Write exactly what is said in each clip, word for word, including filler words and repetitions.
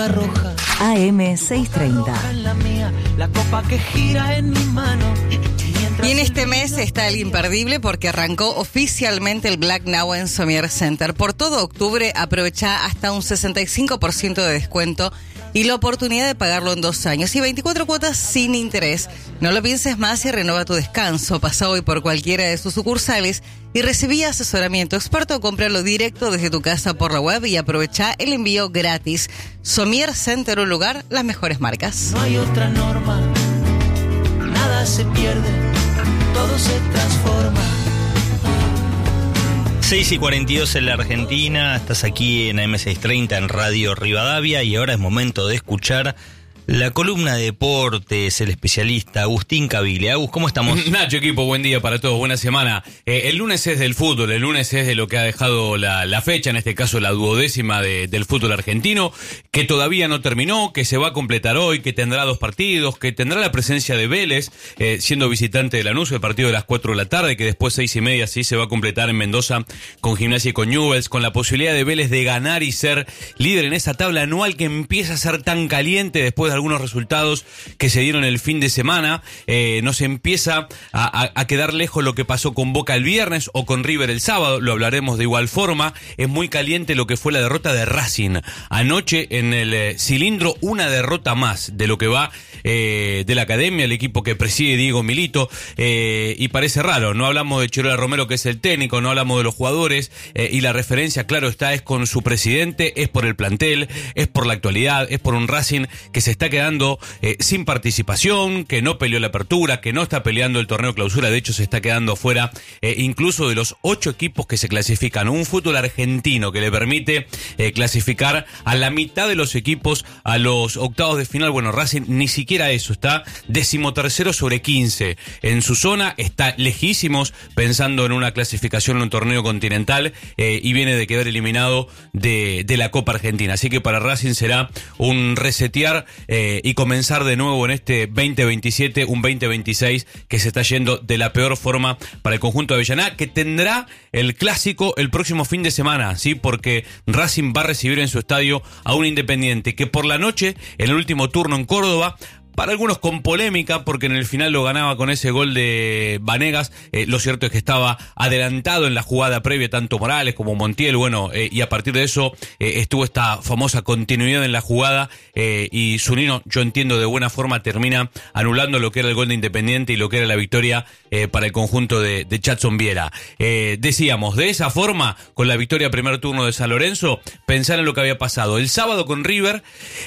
boca roja. A M seiscientos treinta. En la mía, la copa que gira en mi mano. Y en este mes está el imperdible porque arrancó oficialmente el Black Now en Somier Center. Por todo octubre aprovecha hasta un sesenta y cinco por ciento de descuento y la oportunidad de pagarlo en dos años y veinticuatro cuotas sin interés. No lo pienses más y renueva tu descanso. Pasa hoy por cualquiera de sus sucursales y recibí asesoramiento experto o cómpralo directo desde tu casa por la web y aprovecha el envío gratis. Somier Center, un lugar, las mejores marcas. No hay otra norma, nada se pierde, todo se transforma. seis y cuarenta y dos en la Argentina, estás aquí en A M seiscientos treinta en Radio Rivadavia y ahora es momento de escuchar la columna de deportes, el especialista Agustín Cavile. Agus, ¿cómo estamos? Nacho, equipo, buen día para todos, buena semana. Eh, el lunes es del fútbol, el lunes es de lo que ha dejado la, la fecha, en este caso la duodécima de, del fútbol argentino, que todavía no terminó, que se va a completar hoy, que tendrá dos partidos, que tendrá la presencia de Vélez, eh, siendo visitante de Lanús, el partido de las cuatro de la tarde, que después seis y media sí se va a completar en Mendoza con Gimnasia y con Newell's, con la posibilidad de Vélez de ganar y ser líder en esa tabla anual que empieza a ser tan caliente después de algunos resultados que se dieron el fin de semana. Eh, nos empieza a, a, a quedar lejos lo que pasó con Boca el viernes o con River el sábado, lo hablaremos de igual forma. Es muy caliente lo que fue la derrota de Racing anoche en el eh, cilindro, una derrota más de lo que va eh, de la academia, el equipo que preside Diego Milito, eh, y parece raro, no hablamos de Chirola Romero, que es el técnico, no hablamos de los jugadores, eh, y la referencia, claro está, es con su presidente, es por el plantel, es por la actualidad, es por un Racing que se está quedando eh, sin participación, que no peleó la apertura, que no está peleando el torneo clausura, de hecho se está quedando fuera eh, incluso de los ocho equipos que se clasifican. Un fútbol argentino que le permite eh, clasificar a la mitad de los equipos a los octavos de final. Bueno, Racing ni siquiera eso, está decimotercero sobre quince en su zona, está lejísimos pensando en una clasificación en un torneo continental eh, y viene de quedar eliminado de, de la Copa Argentina. Así que para Racing será un resetear eh, y comenzar de nuevo en este veinte veintisiete, un veinte veintiséis que se está yendo de la peor forma para el conjunto de Avellaneda, que tendrá el clásico el próximo fin de semana, ¿sí? Porque Racing va a recibir en su estadio a un Independiente que por la noche, en el último turno en Córdoba, para algunos con polémica, porque en el final lo ganaba con ese gol de Vanegas. Eh, lo cierto es que estaba adelantado en la jugada previa, tanto Morales como Montiel, bueno, eh, y a partir de eso eh, estuvo esta famosa continuidad en la jugada, eh, y Zunino, yo entiendo de buena forma, termina anulando lo que era el gol de Independiente y lo que era la victoria eh, para el conjunto de, de Chatson Viera. Eh, decíamos, de esa forma, con la victoria primer turno de San Lorenzo, pensar en lo que había pasado. El sábado con River,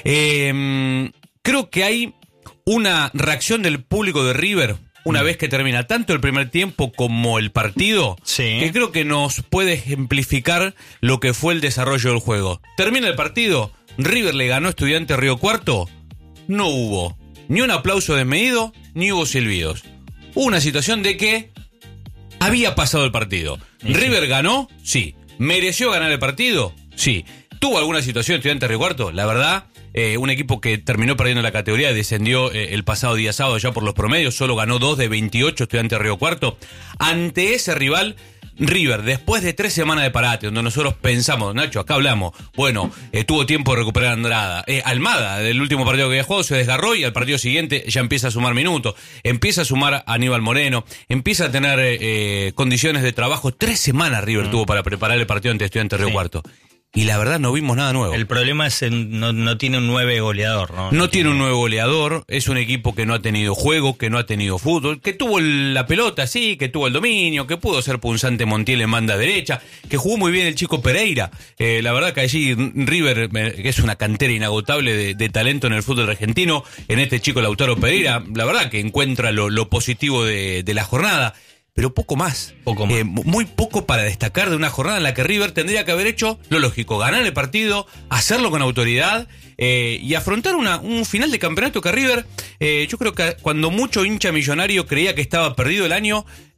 eh, creo que hay una reacción del público de River una mm. vez que termina tanto el primer tiempo como el partido, sí, que creo que nos puede ejemplificar lo que fue el desarrollo del juego. Termina el partido, River le ganó a Estudiantes Río Cuarto, no hubo ni un aplauso desmedido, ni hubo silbidos. Hubo una situación de que había pasado el partido. Sí. River ganó, sí. ¿Mereció ganar el partido? Sí. ¿Tuvo alguna situación Estudiantes Río Cuarto? La verdad, eh, un equipo que terminó perdiendo la categoría, descendió eh, el pasado día sábado ya por los promedios, solo ganó dos de veintiocho Estudiantes Río Cuarto. Ante ese rival, River, después de tres semanas de parate, donde nosotros pensamos, Nacho, acá hablamos, bueno, eh, tuvo tiempo de recuperar a Andrada. Eh, Almada, del último partido que había jugado, se desgarró y al partido siguiente ya empieza a sumar minutos, empieza a sumar a Aníbal Moreno, empieza a tener eh, condiciones de trabajo. Tres semanas River mm. tuvo para preparar el partido ante Estudiantes Río sí. Cuarto. Y la verdad no vimos nada nuevo. El problema es que no, no tiene un nueve goleador, ¿no? No, no tiene un nueve goleador, es un equipo que no ha tenido juego, que no ha tenido fútbol, que tuvo la pelota, sí, que tuvo el dominio, que pudo ser punzante Montiel en banda derecha, que jugó muy bien el chico Pereira. Eh, la verdad que allí River, que es una cantera inagotable de, de talento en el fútbol argentino, en este chico Lautaro Pereira, la verdad que encuentra lo, lo positivo de, de la jornada. Pero poco más, poco más. Eh, muy poco para destacar de una jornada en la que River tendría que haber hecho lo lógico, ganar el partido, hacerlo con autoridad eh, y afrontar una, un final de campeonato que River, eh, yo creo que cuando mucho hincha millonario creía que estaba perdido el año,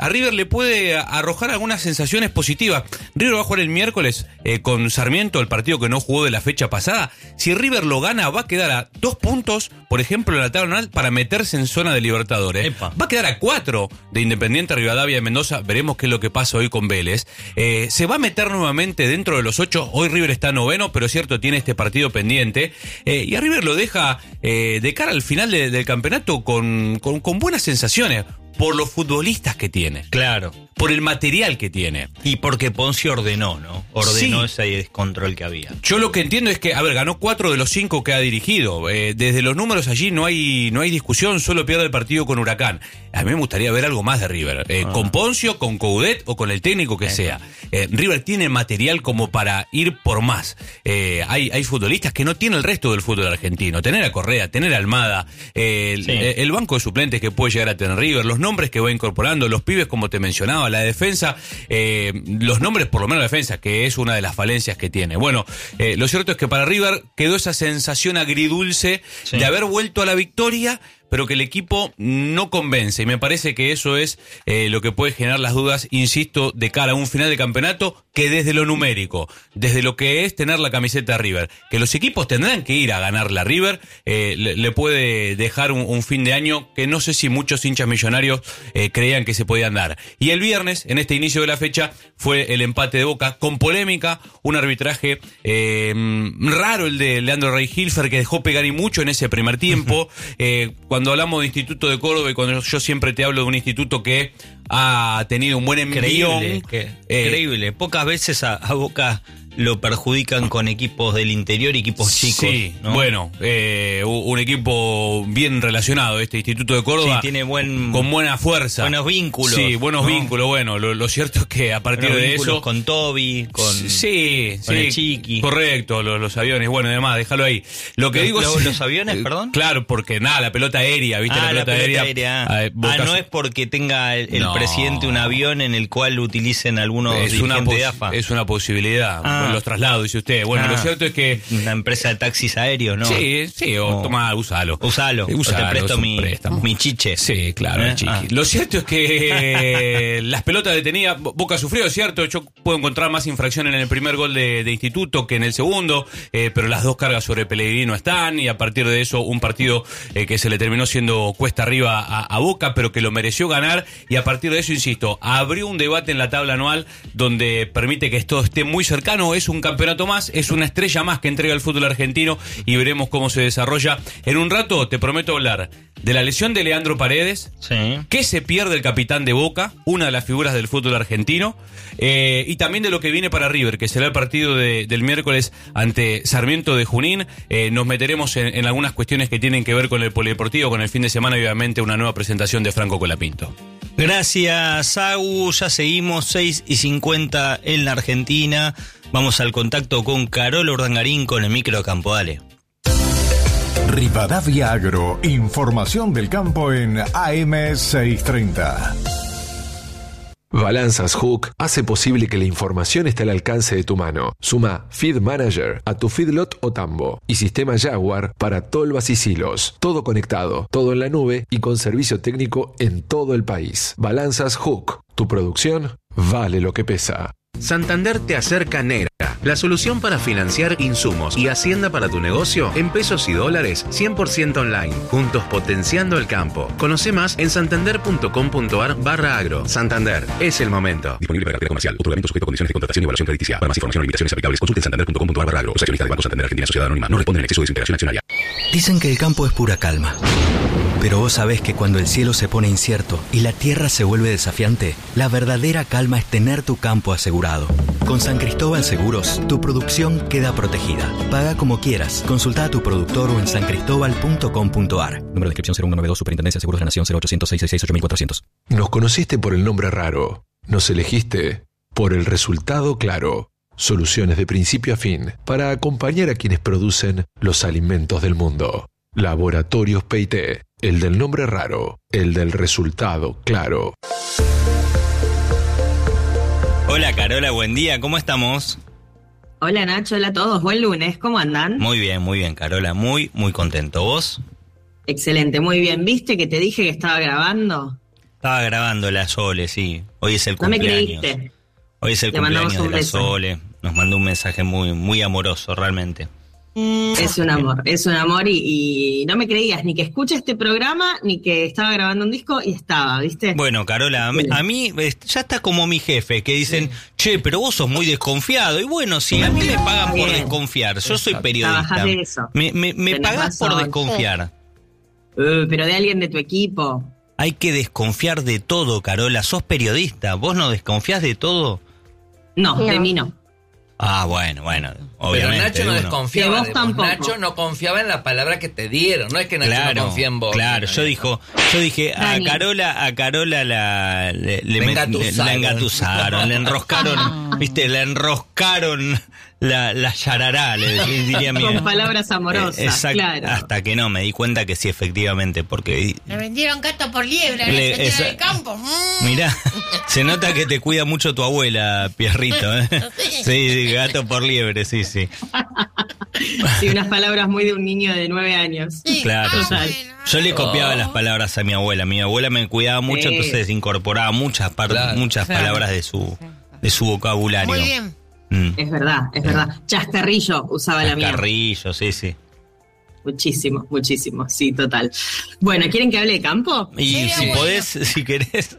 a River le puede arrojar algunas sensaciones positivas. River va a jugar el miércoles eh, con Sarmiento, el partido que no jugó de la fecha pasada. Si River lo gana, va a quedar a dos puntos, por ejemplo, en la tabla anual para meterse en zona de Libertadores. Epa. Va a quedar a cuatro de Independiente, Rivadavia y Mendoza. Veremos qué es lo que pasa hoy con Vélez. Eh, se va a meter nuevamente dentro de los ocho. Hoy River está noveno, pero cierto, tiene este partido pendiente. Eh, y a River lo deja eh, de cara al final de, del campeonato con, con, con buenas sensaciones. Por los futbolistas que tiene. Claro. Por el material que tiene. Y porque Poncio ordenó, ¿no? Ordenó sí. ese descontrol que había. Yo lo que entiendo es que, a ver, ganó cuatro de los cinco que ha dirigido. Eh, desde los números allí no hay no hay discusión, solo pierde el partido con Huracán. A mí me gustaría ver algo más de River. Eh, ah. Con Poncio, con Coudet o con el técnico que eh. sea. Eh, River tiene material como para ir por más. Eh, hay, hay futbolistas que no tiene el resto del fútbol argentino. Tener a Correa, tener a Almada, eh, sí. el, el banco de suplentes que puede llegar a tener River, los nombres que va incorporando, los pibes como te mencionaba, la defensa, eh, los nombres por lo menos la defensa, que es una de las falencias que tiene. Bueno, eh, lo cierto es que para River quedó esa sensación agridulce sí. de haber vuelto a la victoria, pero que el equipo no convence. Y me parece que eso es eh, lo que puede generar las dudas, insisto, de cara a un final de campeonato, que desde lo numérico, desde lo que es tener la camiseta de River, que los equipos tendrán que ir a ganar la River, eh, le, le puede dejar un, un fin de año que no sé si muchos hinchas millonarios eh, creían que se podían dar. Y el viernes, en este inicio de la fecha, fue el empate de Boca, con polémica, un arbitraje eh, raro el de Leandro Rey-Hilfer, que dejó pegar y mucho en ese primer tiempo. eh, cuando Cuando hablamos de Instituto de Córdoba y cuando yo siempre te hablo de un instituto que ha tenido un buen envión. Increíble, que, eh, increíble. Pocas veces a, a Boca lo perjudican con equipos del interior y equipos chicos. Sí, ¿no? Bueno, eh, un equipo bien relacionado, este Instituto de Córdoba. Sí, tiene buen, con buena fuerza. Buenos vínculos. Sí, buenos ¿no? vínculos. Bueno, lo, lo cierto es que a partir buenos de eso. Con Toby, con, sí, con sí, el Chiqui. Correcto, los, los aviones. Bueno, además, déjalo ahí. Lo que los, digo los, es. ¿Los aviones, perdón? Claro, porque nada, la pelota aérea, ¿viste? Ah, la pelota, la pelota aérea. aérea. Ah, ah, no es porque tenga el, el no. presidente un avión en el cual utilicen algunos es dirigentes una de A F A. Es una posibilidad. Ah. Los traslados, dice usted. Bueno, ah. lo cierto es que. Una empresa de taxis aéreos, ¿no? Sí, sí, o oh. toma, usalo. Usalo. Eh, usalo, o te presto mi, préstamo. mi chiche. Sí, claro, ¿Eh? el chiqui. Ah. Lo cierto es que las pelotas detenidas, Boca sufrió, es cierto. Yo puedo encontrar más infracciones en el primer gol de, de Instituto que en el segundo, eh, pero las dos cargas sobre Pellegrino están, y a partir de eso, un partido eh, que se le terminó siendo cuesta arriba a, a Boca, pero que lo mereció ganar, y a partir de eso, insisto, abrió un debate en la tabla anual donde permite que esto esté muy cercano. Es un campeonato más, es una estrella más que entrega el fútbol argentino, y veremos cómo se desarrolla. En un rato te prometo hablar de la lesión de Leandro Paredes, sí. que se pierde el capitán de Boca, una de las figuras del fútbol argentino, eh, y también de lo que viene para River, que será el partido de, del miércoles ante Sarmiento de Junín. Eh, nos meteremos en, en algunas cuestiones que tienen que ver con el polideportivo, con el fin de semana, y obviamente una nueva presentación de Franco Colapinto. Gracias, Agus. Ya seguimos, seis y cincuenta en la Argentina. Vamos al contacto con Carola Urdangarín con el micro de Campo. Dale. Rivadavia Agro, información del campo en A M seiscientos treinta. Balanzas Hook hace posible que la información esté al alcance de tu mano. Suma Feed Manager a tu feedlot o tambo y sistema Jaguar para tolvas y silos. Todo conectado, todo en la nube y con servicio técnico en todo el país. Balanzas Hook. Tu producción vale lo que pesa. Santander te acerca Nera, la solución para financiar insumos y hacienda para tu negocio en pesos y dólares cien por ciento online, juntos potenciando el campo. Conoce más en santander.com.ar barra agro. Santander, es el momento. Disponible para cartera comercial. Otorgamiento sujeto a condiciones de contratación y evaluación crediticia. Para más información o limitaciones aplicables, consulte en santander.com.ar barra agro. Los accionistas de Banco Santander Argentina Sociedad Anónima no responden en exceso de su integración accionaria. Dicen que el campo es pura calma. Pero vos sabés que cuando el cielo se pone incierto y la tierra se vuelve desafiante, la verdadera calma es tener tu campo asegurado. Con San Cristóbal Seguros, tu producción queda protegida. Paga como quieras. Consulta a tu productor o en san cristobal punto com punto a r. Número de inscripción cero uno nueve dos, Superintendencia de Seguros de la Nación, cero ochocientos, seiscientos sesenta y seis, ocho mil cuatrocientos. Nos conociste por el nombre raro. Nos elegiste por el resultado claro. Soluciones de principio a fin para acompañar a quienes producen los alimentos del mundo. Laboratorios P y T. El del nombre raro. El del resultado claro. Hola Carola, buen día, ¿cómo estamos? Hola Nacho, hola a todos, buen lunes, ¿cómo andan? Muy bien, muy bien Carola, muy, muy contento. ¿Vos? Excelente, muy bien. ¿Viste que te dije que estaba grabando? Estaba grabando la Sole, sí. Hoy es el No me cumpleaños. creíste. Hoy es el Le mandamos cumpleaños un de la beso. Sole. Nos mandó un mensaje muy, muy amoroso, realmente. Es un amor, es un amor y, y no me creías ni que escuche este programa ni que estaba grabando un disco y estaba, ¿viste? Bueno, Carola, a mí, a mí, eh, ya está como mi jefe, que dicen, che, pero vos sos muy desconfiado. Y bueno, si a mí me pagan por Bien. desconfiar, yo soy periodista. Trabajás de eso. Me, me, me Tenés pagás por razón. desconfiar. Uh, pero de alguien de tu equipo. Hay que desconfiar de todo, Carola. Sos periodista, ¿vos no desconfías de todo? No, de mí no. Ah, bueno, bueno, Pero obviamente. Nacho no uno. desconfiaba De vos de vos. tampoco. Nacho no confiaba en la palabra que te dieron. No es que Nacho Claro, no confía en vos. claro. Yo dijo, yo dije a Dani. Carola, a Carola la le, le La met- engatusaron. la engatusaron, le enroscaron, viste, la enroscaron la, la yarará, le diría mi. Con palabras amorosas, Eh, exacto, claro. Hasta que no me di cuenta que sí, efectivamente, porque Me vendieron gato por liebre, Le- la señora esa- del campo. Mm. mirá, se nota que te cuida mucho tu abuela, Pierrito, ¿eh? Sí, sí, gato por liebre, sí, sí. Sí, unas palabras muy de un niño de nueve años. Sí. Claro, Ah, sí. bueno. Yo le copiaba las palabras a mi abuela. Mi abuela me cuidaba mucho, Sí. entonces incorporaba muchas par- Claro. muchas Claro. palabras de su de su vocabulario. Muy bien. Mm. Es verdad, es verdad. Chascarrillo usaba la mía. Carrillo, sí, sí. Muchísimo, muchísimo, sí, total. Bueno, ¿quieren que hable de campo? Y Sí, si bueno. podés, si querés.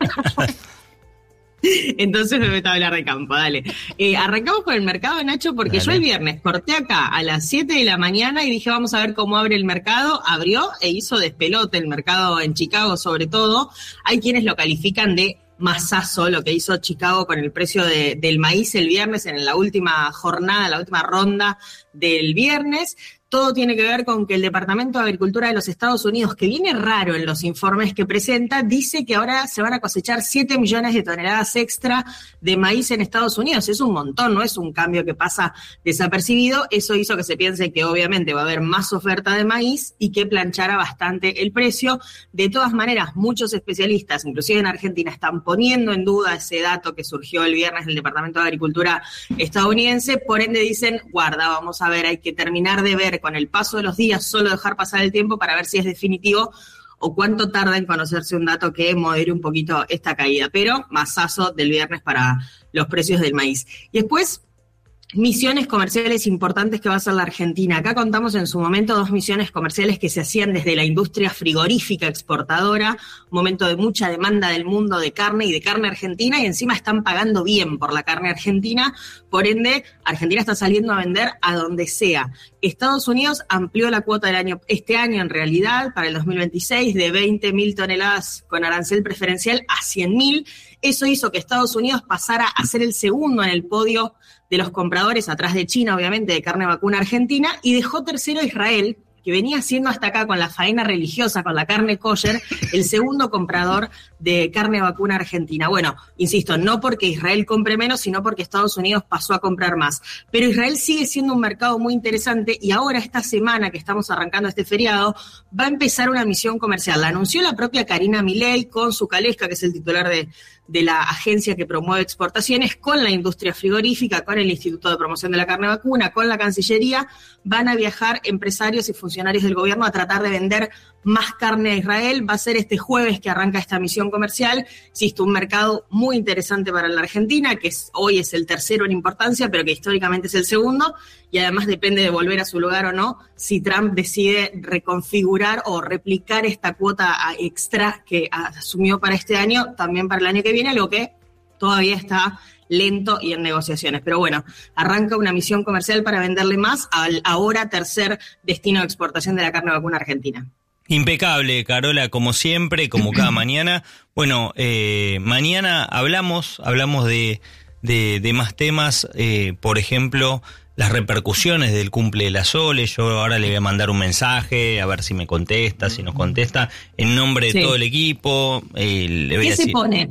Entonces me meto a hablar de campo, dale. Eh, arrancamos con el mercado, Nacho, porque Dale. yo el viernes corté acá a las siete de la mañana y dije, vamos a ver cómo abre el mercado. Abrió e hizo despelote el mercado en Chicago, sobre todo. Hay quienes lo califican de masazo, lo que hizo Chicago con el precio de- del maíz el viernes en la última jornada, la última ronda del viernes. Todo tiene que ver con que el Departamento de Agricultura de los Estados Unidos, que viene raro en los informes que presenta, dice que ahora se van a cosechar siete millones de toneladas extra de maíz en Estados Unidos. Es un montón, no es un cambio que pasa desapercibido. Eso hizo que se piense que obviamente va a haber más oferta de maíz y que planchara bastante el precio. De todas maneras, muchos especialistas, inclusive en Argentina, están poniendo en duda ese dato que surgió el viernes del Departamento de Agricultura estadounidense. Por ende dicen, guarda, vamos a ver, hay que terminar de ver con el paso de los días, solo dejar pasar el tiempo para ver si es definitivo o cuánto tarda en conocerse un dato que modere un poquito esta caída. Pero masazo del viernes para los precios del maíz. Y después, misiones comerciales importantes que va a hacer la Argentina. Acá contamos en su momento dos misiones comerciales que se hacían desde la industria frigorífica exportadora, un momento de mucha demanda del mundo de carne y de carne argentina, y encima están pagando bien por la carne argentina, por ende, Argentina está saliendo a vender a donde sea. Estados Unidos amplió la cuota del año, este año en realidad, para el dos mil veintiséis, de veinte mil toneladas con arancel preferencial a cien mil. Eso hizo que Estados Unidos pasara a ser el segundo en el podio de los compradores, atrás de China, obviamente, de carne vacuna argentina, y dejó tercero a Israel, que venía haciendo hasta acá con la faena religiosa, con la carne kosher, el segundo comprador de carne vacuna argentina. Bueno, insisto, no porque Israel compre menos, sino porque Estados Unidos pasó a comprar más. Pero Israel sigue siendo un mercado muy interesante y ahora esta semana que estamos arrancando este feriado, va a empezar una misión comercial. La anunció la propia Karina Milei con su Calesca, que es el titular de, de la agencia que promueve exportaciones, con la industria frigorífica, con el Instituto de Promoción de la Carne Vacuna, con la Cancillería. Van a viajar empresarios y funcionarios del gobierno a tratar de vender más carne a Israel. Va a ser este jueves que arranca esta misión comercial. Existe un mercado muy interesante para la Argentina, que es, hoy es el tercero en importancia, pero que históricamente es el segundo, y además depende de volver a su lugar o no, si Trump decide reconfigurar o replicar esta cuota extra que asumió para este año, también para el año que viene, lo que todavía está lento y en negociaciones. Pero bueno, arranca una misión comercial para venderle más al ahora tercer destino de exportación de la carne vacuna argentina. Impecable, Carola, como siempre, como cada mañana. Bueno, eh, mañana hablamos, hablamos de, de, de más temas, eh, por ejemplo, las repercusiones del cumple de la Sole. Yo ahora le voy a mandar un mensaje, a ver si me contesta, si nos contesta, en nombre de Sí. todo el equipo. Eh, le voy ¿Qué a se decir, pone?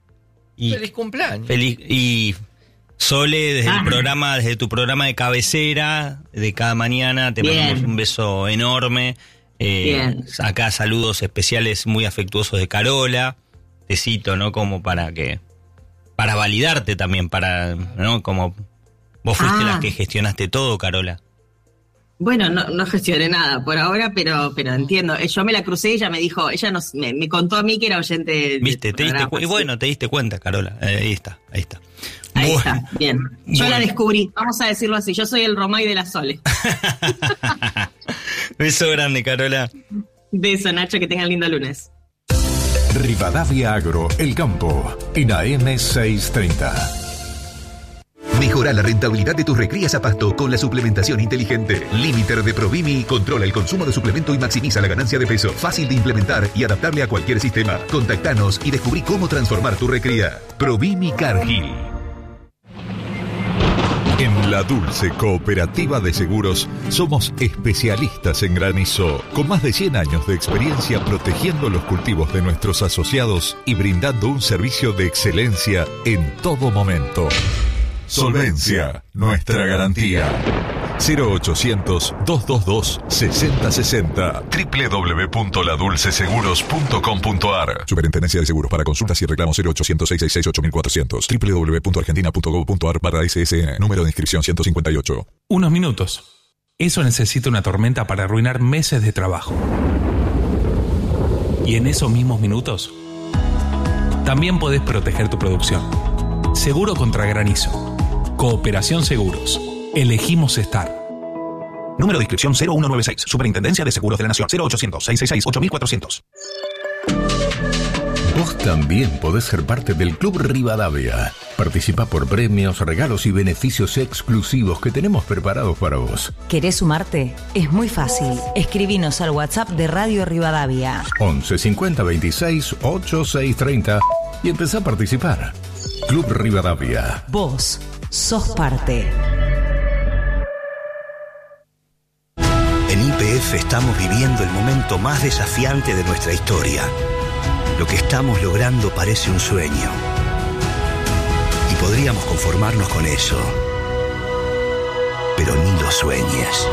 y, Feliz cumpleaños. feliz, y Sole, desde Ah. el programa, desde tu programa de cabecera de cada mañana, te Bien. mandamos un beso enorme. Eh, Bien. acá saludos especiales muy afectuosos de Carola. Te cito, ¿no? Como para que, para validarte también, para, ¿no? Como vos fuiste Ah. la que gestionaste todo, Carola. Bueno, no, no gestioné nada por ahora, pero pero entiendo. Yo me la crucé y ella me dijo, ella nos, me, me contó a mí que era oyente. Viste, te diste cuenta. Y bueno, te diste cuenta, Carola. Eh, ahí está, ahí está. Ahí bueno. está, bien. Yo bueno. la descubrí, vamos a decirlo así. Yo soy el Romay de la Sole. Beso grande, Carola. Beso, Nacho, que tengan lindo lunes. Rivadavia Agro, El Campo, en A M seiscientos treinta. Mejora la rentabilidad de tus recrías a pasto con la suplementación inteligente. Limiter de Provimi controla el consumo de suplemento y maximiza la ganancia de peso. Fácil de implementar y adaptable a cualquier sistema. Contactanos y descubrí cómo transformar tu recría. Provimi Cargill. En La Dulce Cooperativa de Seguros somos especialistas en granizo, con más de cien años de experiencia protegiendo los cultivos de nuestros asociados y brindando un servicio de excelencia en todo momento. Solvencia, nuestra garantía. cero ochocientos, doscientos veintidós, sesenta sesenta. doble u doble u doble u punto la dulce seguros punto com punto a r. Superintendencia de Seguros. Para consultas y reclamos cero ochocientos, seiscientos sesenta y seis, ocho mil cuatrocientos. doble u doble u doble u punto argentina punto gov punto a r barra S S N. Número de inscripción ciento cincuenta y ocho. Unos minutos. Eso necesita una tormenta para arruinar meses de trabajo. Y en esos mismos minutos, también podés proteger tu producción. Seguro contra granizo. Cooperación Seguros. Elegimos estar. Número de inscripción cero uno nueve seis. Superintendencia de Seguros de la Nación. cero ochocientos, seiscientos sesenta y seis, ocho mil cuatrocientos. Vos también podés ser parte del Club Rivadavia. Participa por premios, regalos y beneficios exclusivos que tenemos preparados para vos. ¿Querés sumarte? Es muy fácil. Escribinos al WhatsApp de Radio Rivadavia. once cincuenta veintiséis, ochenta y seis treinta y empezá a participar. Club Rivadavia. Vos sos parte. En Y P F estamos viviendo el momento más desafiante de nuestra historia. Lo que estamos logrando parece un sueño. Y podríamos conformarnos con eso. Pero ni lo sueñes.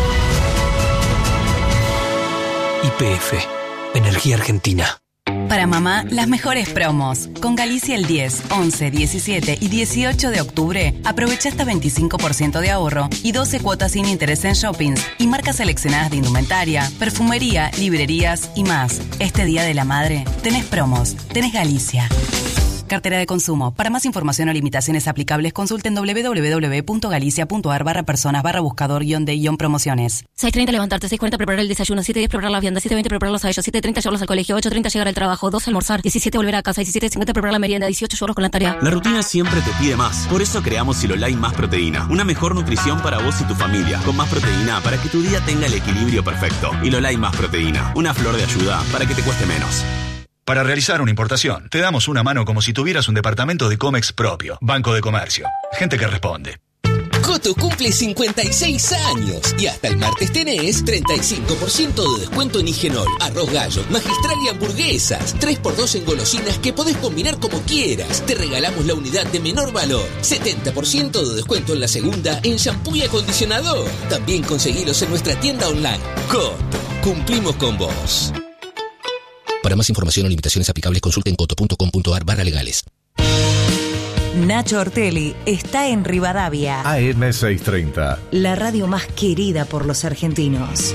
Y P F, Energía Argentina. Para mamá, las mejores promos. Con Galicia el diez, once, diecisiete y dieciocho de octubre, aprovecha hasta veinticinco por ciento de ahorro y doce cuotas sin interés en shoppings y marcas seleccionadas de indumentaria, perfumería, librerías y más. Este Día de la Madre, tenés promos, tenés Galicia. Cartera de consumo. Para más información o limitaciones aplicables, consulten doble u doble u doble u punto galicia punto a r barra personas barra buscador guión de guión promociones. seis treinta levantarte, seis cuarenta preparar el desayuno, siete diez preparar la vianda, siete veinte prepararlos a ellos, siete treinta llevarlos al colegio, ocho treinta llegar al trabajo, dos almorzar, diecisiete volver a casa, diecisiete cincuenta preparar la merienda, dieciocho llevarlos con la tarea. La rutina siempre te pide más. Por eso creamos Silolai Más Proteína. Una mejor nutrición para vos y tu familia. Con más proteína para que tu día tenga el equilibrio perfecto. Hilolai Más Proteína. Una flor de ayuda para que te cueste menos. Para realizar una importación, te damos una mano como si tuvieras un departamento de Comex propio. Banco de Comercio. Gente que responde. Coto cumple cincuenta y seis años y hasta el martes tenés treinta y cinco por ciento de descuento en Higenol, arroz gallo, magistral y hamburguesas. tres por dos en golosinas que podés combinar como quieras. Te regalamos la unidad de menor valor. setenta por ciento de descuento en la segunda en shampoo y acondicionador. También conseguilos en nuestra tienda online. Coto, cumplimos con vos. Para más información o limitaciones aplicables, consulten coto punto com punto a r barra legales. Nacho Ortelli está en Rivadavia. A M seiscientos treinta. La radio más querida por los argentinos.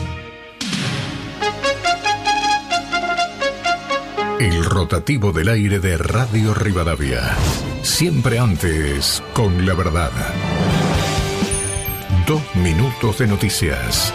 El rotativo del aire de Radio Rivadavia. Siempre antes, con la verdad. Dos minutos de noticias.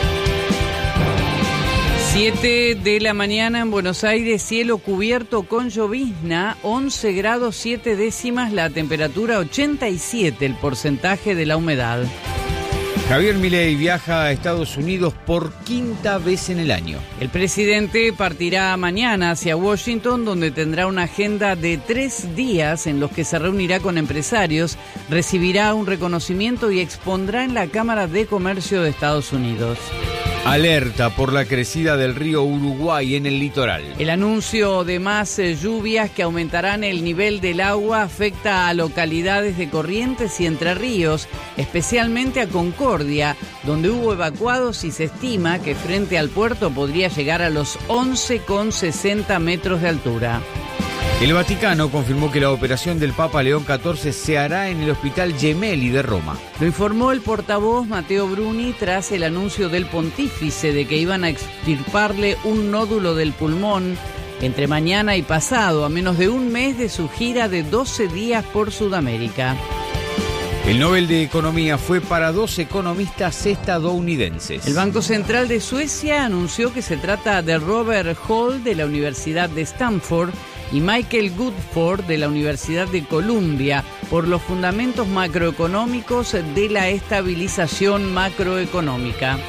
siete de la mañana en Buenos Aires, cielo cubierto con llovizna, once grados siete décimas, la temperatura ochenta y siete, el porcentaje de la humedad. Javier Milei viaja a Estados Unidos por quinta vez en el año. El presidente partirá mañana hacia Washington, donde tendrá una agenda de tres días en los que se reunirá con empresarios, recibirá un reconocimiento y expondrá en la Cámara de Comercio de Estados Unidos. Alerta por la crecida del río Uruguay en el litoral. El anuncio de más eh, lluvias que aumentarán el nivel del agua afecta a localidades de Corrientes y Entre Ríos, especialmente a Concordia, donde hubo evacuados y se estima que frente al puerto podría llegar a los once coma sesenta metros de altura. El Vaticano confirmó que la operación del Papa León catorce se hará en el Hospital Gemelli de Roma. Lo informó el portavoz Matteo Bruni tras el anuncio del pontífice de que iban a extirparle un nódulo del pulmón entre mañana y pasado, a menos de un mes de su gira de doce días por Sudamérica. El Nobel de Economía fue para dos economistas estadounidenses. El Banco Central de Suecia anunció que se trata de Robert Hall de la Universidad de Stanford y Michael Goodford de la Universidad de Columbia por los fundamentos macroeconómicos de la estabilización macroeconómica.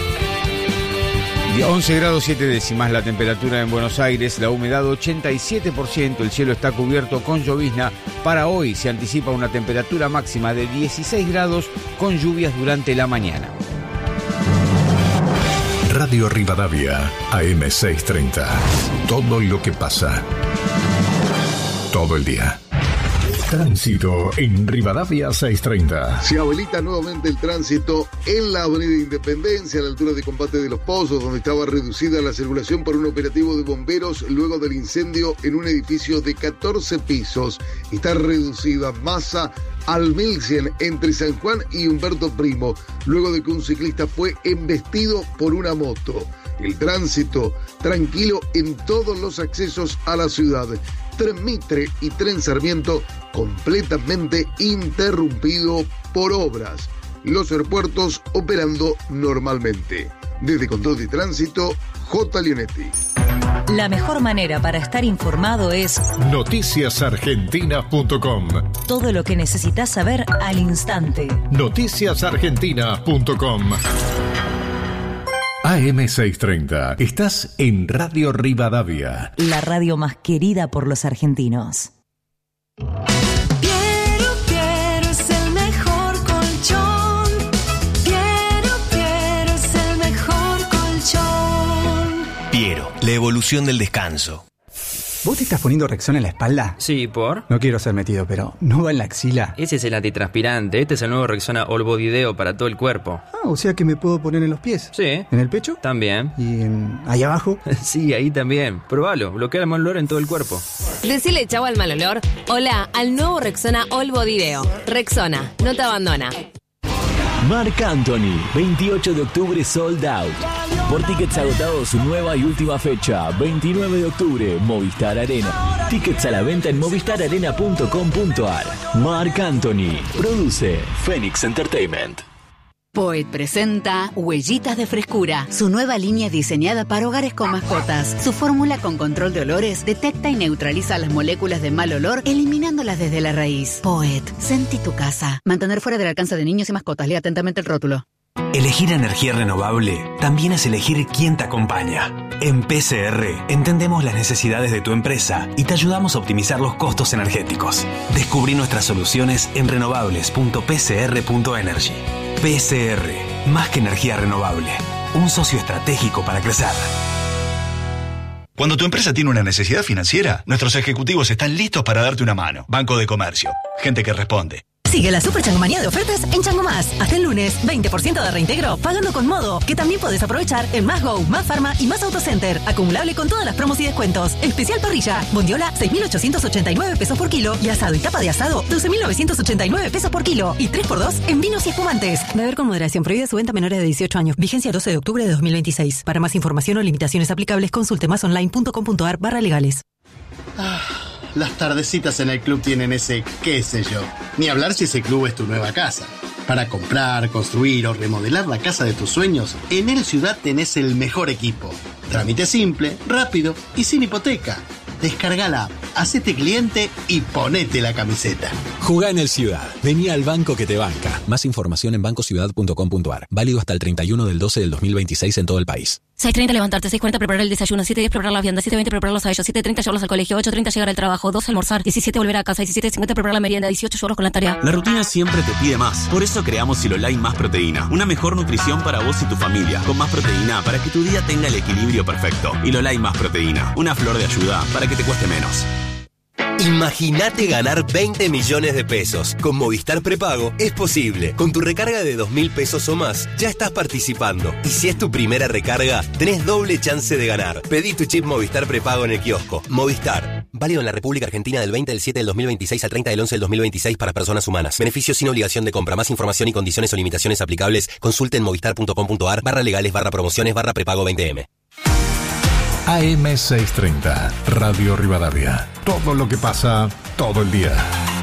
once grados siete décimas la temperatura en Buenos Aires, la humedad ochenta y siete por ciento, el cielo está cubierto con llovizna. Para hoy se anticipa una temperatura máxima de dieciséis grados con lluvias durante la mañana. Radio Rivadavia, A M seiscientos treinta. Todo lo que pasa. Todo el día. Tránsito en Rivadavia seiscientos treinta. Se habilita nuevamente el tránsito en la avenida Independencia, a la altura de Combate de los Pozos, donde estaba reducida la circulación por un operativo de bomberos luego del incendio en un edificio de catorce pisos. Está reducida masa al mil cien entre San Juan y Humberto Primo, luego de que un ciclista fue embestido por una moto. El tránsito tranquilo en todos los accesos a la ciudad. Tren Mitre y Tren Sarmiento completamente interrumpido por obras. Los aeropuertos operando normalmente. Desde Control de Tránsito, J. Leonetti. La mejor manera para estar informado es noticias argentinas punto com. Todo lo que necesitas saber al instante. noticias argentinas punto com. A M seiscientos treinta. Estás en Radio Rivadavia. La radio más querida por los argentinos. Piero, Piero es el mejor colchón. Piero, Piero es el mejor colchón. Piero, la evolución del descanso. ¿Vos te estás poniendo Rexona en la espalda? Sí, ¿por? No quiero ser metido, pero ¿no va en la axila? Ese es el antitranspirante. Este es el nuevo Rexona All Body Deo para todo el cuerpo. Ah, o sea que me puedo poner en los pies. Sí. ¿En el pecho? También. ¿Y en... ahí abajo? Sí, ahí también. Probalo. Bloquea el mal olor en todo el cuerpo. Decile chau al mal olor. Hola al nuevo Rexona All Body Deo. Rexona, no te abandona. Marc Anthony, veintiocho de octubre sold out. Por tickets agotados, su nueva y última fecha, veintinueve de octubre, Movistar Arena. Tickets a la venta en movistar arena punto com punto ar. Marc Anthony, produce Phoenix Entertainment. Poet presenta Huellitas de Frescura, su nueva línea diseñada para hogares con mascotas. Su fórmula con control de olores detecta y neutraliza las moléculas de mal olor, eliminándolas desde la raíz. Poet, sentí tu casa. Mantener fuera del alcance de niños y mascotas. Lea atentamente el rótulo. Elegir energía renovable también es elegir quién te acompaña. En P C R entendemos las necesidades de tu empresa y te ayudamos a optimizar los costos energéticos. Descubrí nuestras soluciones en renovables punto p c r punto energy. P C R, más que energía renovable, un socio estratégico para crecer. Cuando tu empresa tiene una necesidad financiera, nuestros ejecutivos están listos para darte una mano. Banco de Comercio, gente que responde. Sigue la super changomanía de ofertas en Chango Más. Hasta el lunes, veinte por ciento de reintegro pagando con Modo, que también podés aprovechar en Más Go, Más Pharma y Más Autocenter. Acumulable con todas las promos y descuentos. Especial parrilla, bondiola, seis mil ochocientos ochenta y nueve pesos por kilo y asado y tapa de asado, doce mil novecientos ochenta y nueve pesos por kilo y tres por dos en vinos y espumantes. Beber con moderación. Prohibida su venta a menores de dieciocho años. Vigencia doce de octubre de dos mil veintiséis. Para más información o limitaciones aplicables, consulte másonline punto com punto ar barra legales. Ah. Las tardecitas en el club tienen ese qué sé yo. Ni hablar si ese club es tu nueva casa. Para comprar, construir o remodelar la casa de tus sueños, en El Ciudad tenés el mejor equipo. Trámite simple, rápido y sin hipoteca. Descarga la app, hacete cliente y ponete la camiseta. Jugá en El Ciudad. Vení al banco que te banca. Más información en banco ciudad punto com punto ar. Válido hasta el treinta y uno del doce del dos mil veintiséis en todo el país. seis treinta levantarte, seis cuarenta preparar el desayuno, siete diez preparar la vianda, siete veinte prepararlos a ellos, siete treinta llevarlos al colegio, ocho treinta llegar al trabajo, doce almorzar, diecisiete volver a casa, diecisiete cincuenta preparar la merienda, dieciocho llevarlos con la tarea. La rutina siempre te pide más. Por eso creamos Siloline Más Proteína. Una mejor nutrición para vos y tu familia. Con más proteína para que tu día tenga el equilibrio perfecto. Siloline Más Proteína. Una flor de ayuda para que te cueste menos. Imagínate ganar veinte millones de pesos. Con Movistar Prepago es posible. Con tu recarga de dos mil pesos o más, ya estás participando. Y si es tu primera recarga, tenés doble chance de ganar. Pedí tu chip Movistar Prepago en el kiosco. Movistar. Válido en la República Argentina del veinte del siete del dos mil veintiséis al treinta del once del dos mil veintiséis para personas humanas. Beneficio sin obligación de compra. Más información y condiciones o limitaciones aplicables. Consulte en movistar.com.ar barra legales barra promociones barra prepago veinte eme. A M seiscientos treinta, Radio Rivadavia. Todo lo que pasa, todo el día.